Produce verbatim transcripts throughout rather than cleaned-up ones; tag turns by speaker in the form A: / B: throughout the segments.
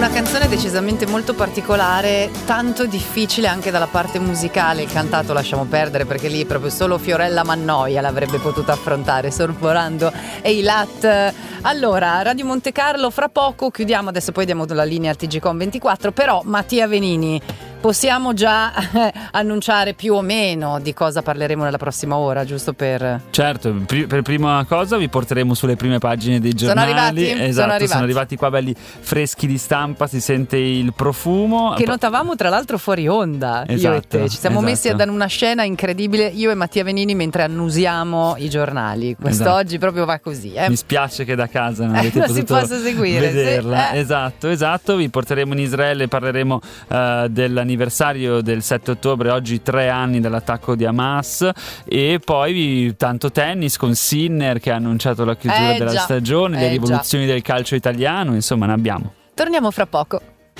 A: Una canzone decisamente molto particolare, tanto difficile anche dalla parte musicale. Il cantato lasciamo perdere, perché lì proprio solo Fiorella Mannoia l'avrebbe potuto affrontare, sorvolando e i lat. Allora, Radio Monte Carlo, fra poco chiudiamo, adesso poi diamo la linea al T G Com ventiquattro, però Mattia Venini, possiamo già annunciare più o meno di cosa parleremo nella prossima ora, giusto per...
B: Certo, pri- per prima cosa vi porteremo sulle prime pagine dei giornali.
A: Sono arrivati?
B: Esatto,
A: sono arrivati.
B: sono arrivati qua belli freschi di stampa, si sente il profumo.
A: Che notavamo tra l'altro fuori onda,
B: esatto,
A: io e te. Ci siamo
B: esatto.
A: messi a dare una scena incredibile, io e Mattia Venini, mentre annusiamo i giornali. Quest'oggi esatto. proprio va così. Eh?
B: Mi spiace che da casa non avete
A: eh, non
B: potuto
A: si possa seguire,
B: vederla.
A: Sì. Eh.
B: Esatto, esatto. Vi porteremo in Israele, parleremo uh, dell'anniversario del sette ottobre, oggi tre anni dall'attacco di Hamas, e poi tanto tennis con Sinner che ha annunciato la chiusura
A: eh,
B: della
A: già.
B: stagione, le
A: eh,
B: rivoluzioni
A: già.
B: del calcio italiano, insomma ne abbiamo.
A: Torniamo fra poco.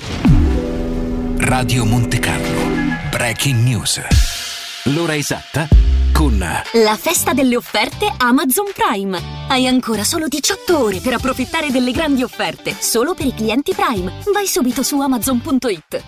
C: Radio Monte Carlo, Breaking News. L'ora esatta con
D: la festa delle offerte Amazon Prime. Hai ancora solo diciotto ore per approfittare delle grandi offerte, solo per i clienti Prime. Vai subito su amazon punto it.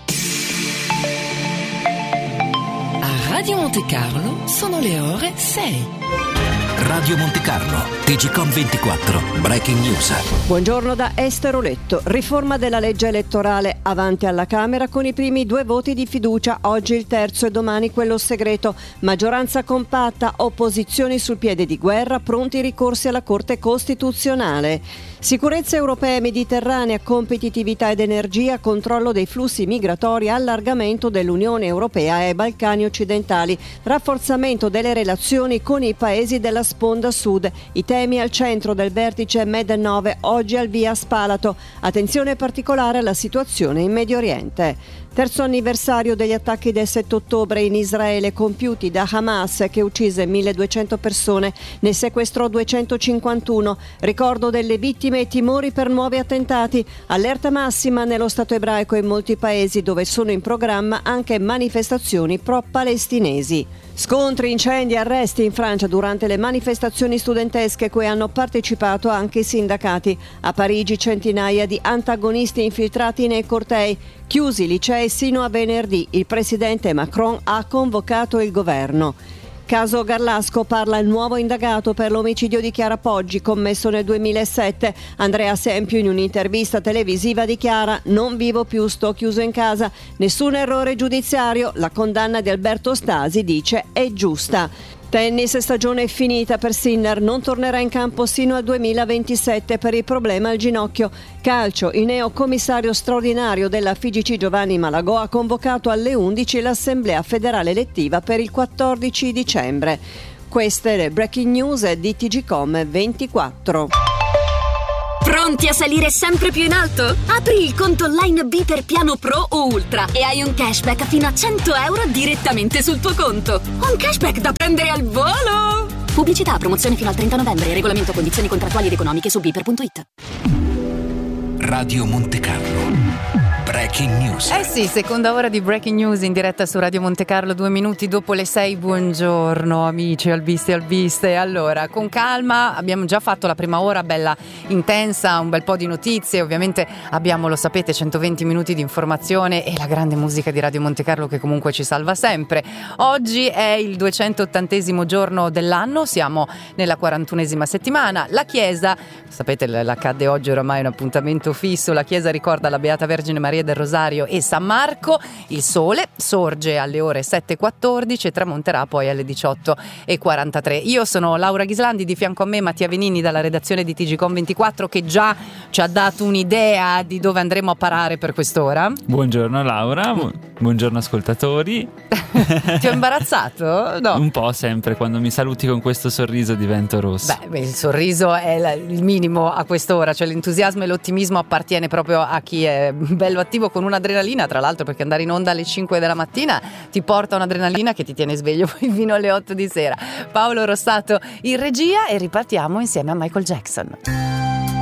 E: A Radio Monte Carlo sono le ore sei.
C: Radio Monte Carlo, T G Com ventiquattro, Breaking News.
F: Buongiorno da Esther Oletto. Riforma della legge elettorale avanti alla Camera con i primi due voti di fiducia, oggi il terzo e domani quello segreto. Maggioranza compatta, opposizioni sul piede di guerra, pronti ricorsi alla Corte Costituzionale. Sicurezza europea e mediterranea, competitività ed energia, controllo dei flussi migratori, allargamento dell'Unione Europea ai Balcani occidentali, rafforzamento delle relazioni con i paesi della sponda sud. I temi al centro del vertice Med nove, oggi al via Spalato. Attenzione particolare alla situazione in Medio Oriente. Terzo anniversario degli attacchi del sette ottobre in Israele compiuti da Hamas, che uccise milleduecento persone, ne sequestrò duecentocinquantuno. Ricordo delle vittime e timori per nuovi attentati. Allerta massima nello Stato ebraico e in molti paesi dove sono in programma anche manifestazioni pro-palestinesi. Scontri, incendi e arresti in Francia durante le manifestazioni studentesche cui hanno partecipato anche i sindacati. A Parigi centinaia di antagonisti infiltrati nei cortei. Chiusi i licei sino a venerdì. Il presidente Macron ha convocato il governo. Caso Garlasco, parla il nuovo indagato per l'omicidio di Chiara Poggi commesso nel duemilasette. Andrea Sempio in un'intervista televisiva dichiara: non vivo più, sto chiuso in casa, nessun errore giudiziario, la condanna di Alberto Stasi, dice, è giusta. Tennis, stagione finita per Sinner, non tornerà in campo sino al duemilaventisette per il problema al ginocchio. Calcio, il neo commissario straordinario della F I G C Giovanni Malagò ha convocato alle undici l'assemblea federale elettiva per il quattordici dicembre. Queste le breaking news di T G Com ventiquattro.
D: Pronti a salire sempre più in alto? Apri il conto online B per piano Pro o Ultra e hai un cashback fino a cento euro direttamente sul tuo conto. Un cashback da prendere al volo! Pubblicità, promozione fino al trenta novembre. Regolamento, condizioni contrattuali ed economiche su biper punto it.
C: Radio Monte Carlo, Breaking News.
A: Eh sì, seconda ora di Breaking News in diretta su Radio Monte Carlo, due minuti dopo le sei. Buongiorno amici, albiste e albiste. Allora, con calma, abbiamo già fatto la prima ora bella intensa, un bel po' di notizie. Ovviamente abbiamo, lo sapete, centoventi minuti di informazione e la grande musica di Radio Monte Carlo che comunque ci salva sempre. Oggi è il duecentottantesimo giorno dell'anno, siamo nella quarantunesima settimana. La Chiesa, sapete, l'accadde oggi oramai un appuntamento fisso, la Chiesa ricorda la Beata Vergine Maria del Rosario e San Marco. Il sole sorge alle ore sette e quattordici e tramonterà poi alle diciotto e quarantatré. Io sono Laura Ghislandi, di fianco a me Mattia Venini dalla redazione di T G Com ventiquattro, che già ci ha dato un'idea di dove andremo a parare per quest'ora.
B: Buongiorno Laura, bu- buongiorno ascoltatori.
A: Ti ho imbarazzato? No.
B: Un po' sempre, quando mi saluti con questo sorriso divento rosso.
A: Beh, beh, il sorriso è la, il minimo a quest'ora, cioè l'entusiasmo e l'ottimismo appartiene proprio a chi è bello attivo con un'adrenalina, tra l'altro, perché andare in onda alle cinque della mattina ti porta un'adrenalina che ti tiene sveglio poi fino alle otto di sera. Paolo Rossato in regia e ripartiamo insieme a Michael Jackson.